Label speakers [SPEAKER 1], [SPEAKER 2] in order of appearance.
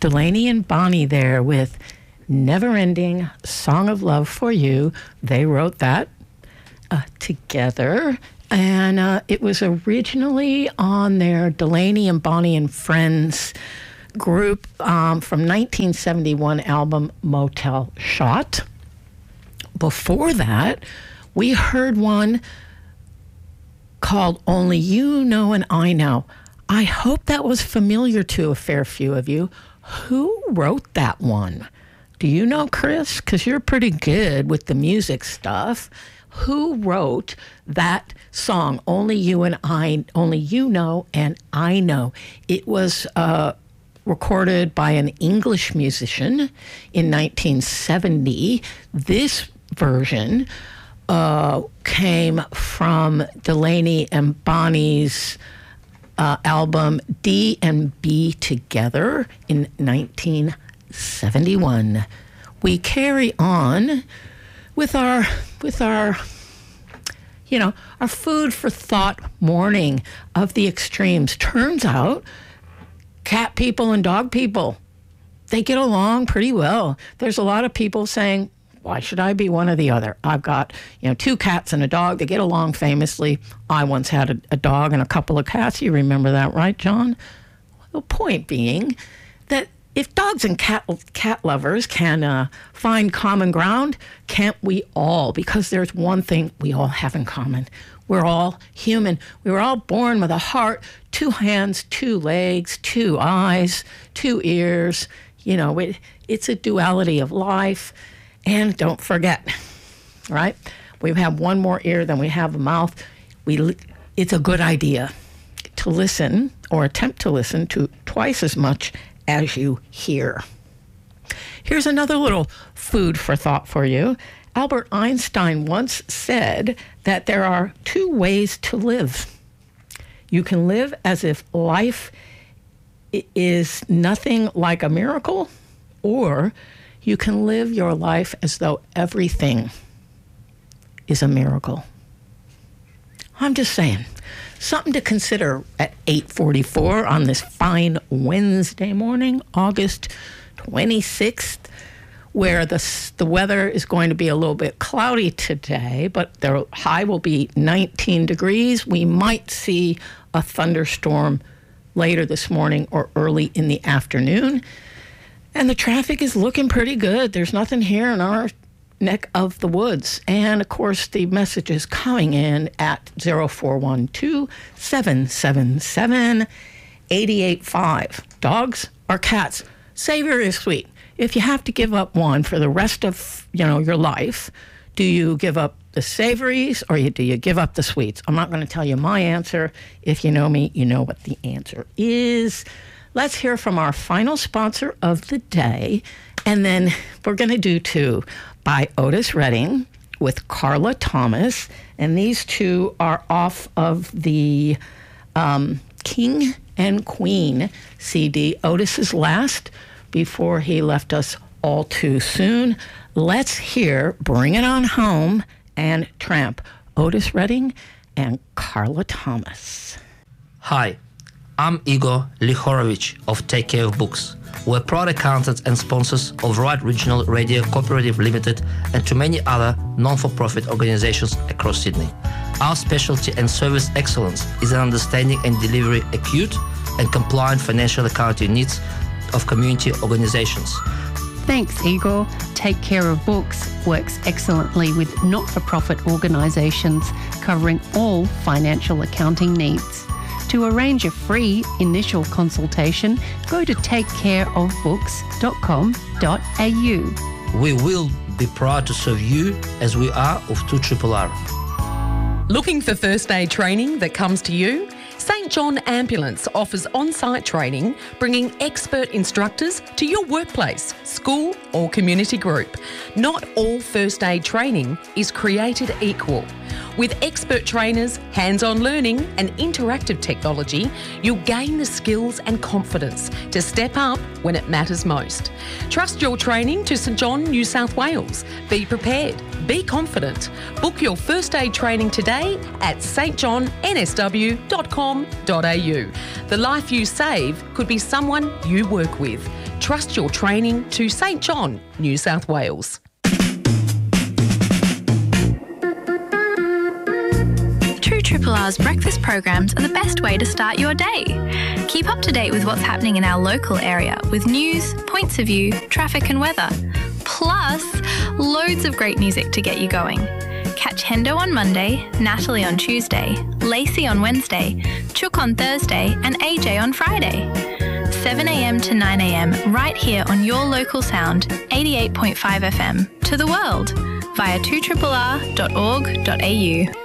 [SPEAKER 1] Delaney and Bonnie there with Never Ending Song of Love for You. They wrote that together. And it was originally on their Delaney and Bonnie and Friends group from 1971 album Motel Shot. Before that, we heard one called Only You Know and I Know. I hope that was familiar to a fair few of you. Who wrote that one? Do you know, Chris? Because you're pretty good with the music stuff. Who wrote that song, Only You Know and I Know? It was recorded by an English musician in 1970. This version came from Delaney and Bonnie's album D&B Together in 1971. We carry on with our our food for thought morning of the extremes. Turns out cat people and dog people, they get along pretty well. There's a lot of people saying, why should I be one or the other? I've got, 2 cats and a dog. They get along famously. I once had a dog and a couple of cats. You remember that, right, John? The point being that if dogs and cat lovers can find common ground, can't we all? Because there's one thing we all have in common. We're all human. We were all born with a heart, 2 hands, 2 legs, 2 eyes, 2 ears. It's a duality of life. And don't forget, right? We have one more ear than we have a mouth. It's a good idea to listen or attempt to listen to twice as much as you hear. Here's another little food for thought for you. Albert Einstein once said that there are 2 ways to live. You can live as if life is nothing like a miracle, or you can live your life as though everything is a miracle. I'm just saying, something to consider at 8:44 on this fine Wednesday morning, August 26th, where the weather is going to be a little bit cloudy today, but the high will be 19 degrees. We might see a thunderstorm later this morning or early in the afternoon. And the traffic is looking pretty good. There's nothing here in our neck of the woods. And, of course, the message is coming in at 0412-777-885. Dogs or cats? Savory or sweet? If you have to give up one for the rest of, your life, do you give up the savories or do you give up the sweets? I'm not going to tell you my answer. If you know me, you know what the answer is. Let's hear from our final sponsor of the day, and then we're going to do 2 by Otis Redding with Carla Thomas, and these 2 are off of the King and Queen CD, Otis's last, before he left us all too soon. Let's hear Bring It On Home and Tramp, Otis Redding and Carla Thomas.
[SPEAKER 2] Hi. I'm Igor Lihorovich of Take Care of Books. We're proud accountants and sponsors of Right Regional Radio Cooperative Limited and to many other non-for-profit organizations across Sydney. Our specialty and service excellence is in understanding and delivering acute and compliant financial accounting needs of community organizations.
[SPEAKER 3] Thanks, Igor. Take Care of Books works excellently with not-for-profit organizations covering all financial accounting needs. To arrange a free initial consultation, go to takecareofbooks.com.au.
[SPEAKER 2] We will be proud to serve you as we are of 2RRR.
[SPEAKER 4] Looking for first aid training that comes to you? St John Ambulance offers on-site training, bringing expert instructors to your workplace, school or community group. Not all first aid training is created equal. With expert trainers, hands-on learning and interactive technology, you'll gain the skills and confidence to step up when it matters most. Trust your training to St John, New South Wales. Be prepared. Be confident. Book your first aid training today at stjohnnsw.com.au. The life you save could be someone you work with. Trust your training to St John, New South Wales.
[SPEAKER 5] 2RRR's breakfast programs are the best way to start your day. Keep up to date with what's happening in our local area with news, points of view, traffic and weather. Plus, loads of great music to get you going. Catch Hendo on Monday, Natalie on Tuesday, Lacey on Wednesday, Chook on Thursday and AJ on Friday. 7 a.m. to 9 a.m. right here on your local sound, 88.5 FM, to the world via 2RRR.org.au.